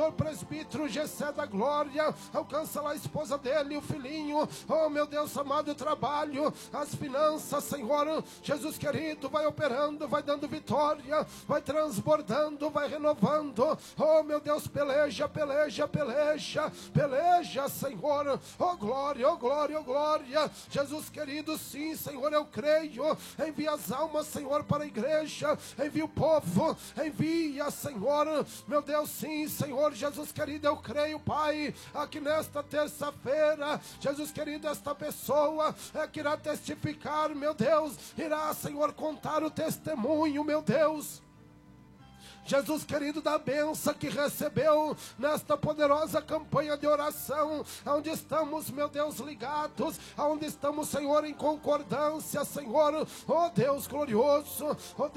pastor presbítero Gessé da Glória, alcança lá a esposa dele, o filhinho, oh meu Deus amado, o trabalho, as finanças, Senhor, Jesus querido, vai operando, vai dando vitória, vai transbordando, vai renovando, oh meu Deus, peleja, peleja, peleja, peleja, Senhor, oh glória, oh glória, oh glória, Jesus querido, sim, Senhor, eu creio, envia as almas, Senhor, para a igreja, envia o povo, envia, Senhor, meu Deus, sim, Senhor, Jesus querido, eu creio, Pai, aqui nesta terça-feira, Jesus querido, esta pessoa que irá testificar, meu Deus, irá, Senhor, contar o testemunho, meu Deus, Jesus querido, da bênção que recebeu nesta poderosa campanha de oração, onde estamos, meu Deus, ligados, onde estamos, Senhor, em concordância, Senhor, oh Deus glorioso, oh